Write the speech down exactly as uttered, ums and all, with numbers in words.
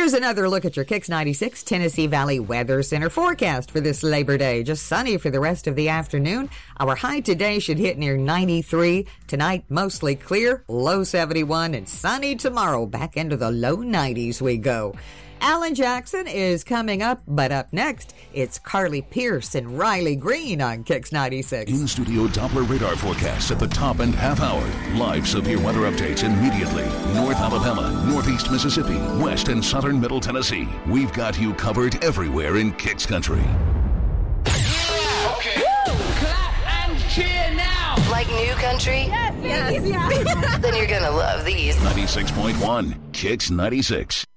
Here's another look at your Kicks ninety-six Tennessee Valley Weather Center forecast for this Labor Day. Just sunny for the rest of the afternoon. Our high today should hit near ninety-three. Tonight, mostly clear, low seventy-one, and sunny tomorrow. Back into the low nineties we go. Alan Jackson is coming up, but up next, it's Carly Pierce and Riley Green on Kicks ninety-six. In-studio Doppler radar forecasts at the top and half hour. Live severe weather updates immediately. North Alabama, Northeast Mississippi, West and Southern Middle Tennessee. We've got you covered everywhere in Kicks Country. Yeah! Okay. Woo! Clap and cheer now! Like new country? Yes, yes, yes. Then you're gonna love these. ninety-six point one, Kicks ninety-six.